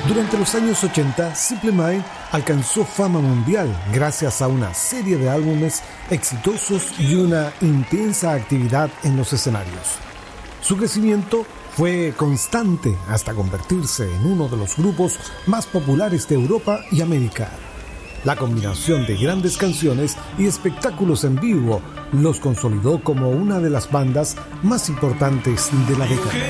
Durante los años 80, Simple Minds alcanzó fama mundial gracias a una serie de álbumes exitosos y una intensa actividad en los escenarios. Su crecimiento fue constante hasta convertirse en uno de los grupos más populares de Europa y América. La combinación de grandes canciones y espectáculos en vivo los consolidó como una de las bandas más importantes de la década.